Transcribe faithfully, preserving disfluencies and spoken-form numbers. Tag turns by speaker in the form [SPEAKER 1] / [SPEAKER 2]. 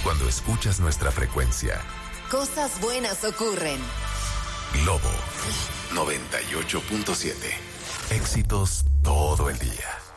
[SPEAKER 1] Cuando escuchas nuestra frecuencia,
[SPEAKER 2] cosas buenas ocurren.
[SPEAKER 1] Globo noventa y ocho punto siete. Éxitos todo el día.